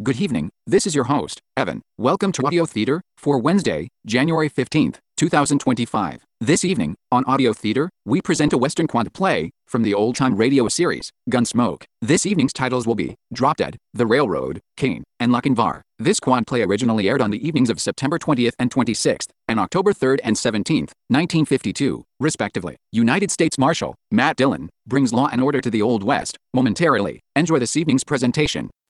Good evening, this is your host, Evan. Welcome to Audio Theater for Wednesday, January 15th, 2025. This evening, on Audio Theater, we present a Western quad play from the old-time radio series, Gunsmoke. This evening's titles will be Drop Dead, The Railroad, Cain, and Lochinvar. This quad play originally aired on the evenings of September 20th and 26th, and October 3rd and 17th, 1952, respectively. United States Marshal Matt Dillon brings law and order to the Old West momentarily. Enjoy this evening's presentation.